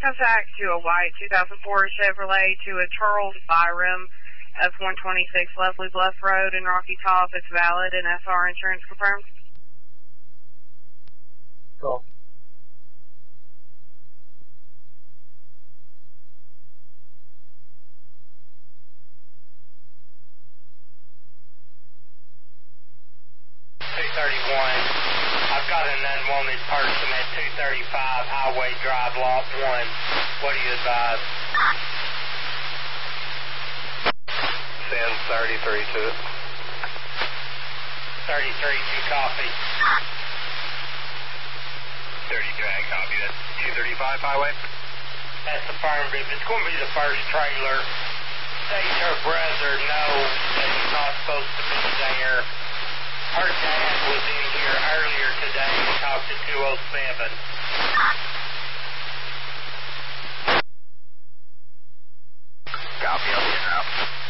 Contact to a white 2004 Chevrolet to a Charles Byram of 126 Leslie Bluff Road in Rocky Top. It's valid and SR insurance confirmed. Cool. I've got an unwanted person at 235 Highway Drive, Lot 1. What do you advise? Send 33 to it. 33 to copy. 32, I copy that. 235 Highway? That's affirmative. It's going to be the first trailer. Say her brother knows that he's not supposed to be there. Her dad was in here earlier today and talked to 207. Copy, I'll be out.